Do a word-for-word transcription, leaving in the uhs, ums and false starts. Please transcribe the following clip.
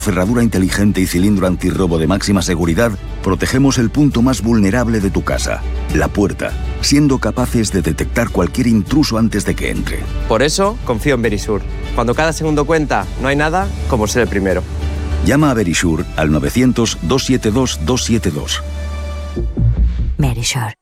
Cerradura inteligente y cilindro antirrobo de máxima seguridad, protegemos el punto más vulnerable de tu casa, la puerta, siendo capaces de detectar cualquier intruso antes de que entre. Por eso, confío en Verisur. Cuando cada segundo cuenta, no hay nada como ser el primero. Llama a Verisur al novecientos, doscientos setenta y dos, doscientos setenta y dos. Verisur.